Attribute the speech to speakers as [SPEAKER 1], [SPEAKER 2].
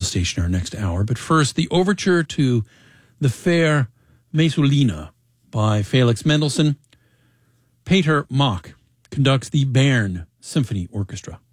[SPEAKER 1] station our next hour. But first, the overture to the Fair Mesulina by Felix Mendelssohn. Peter Mach conducts the Bern Symphony Orchestra.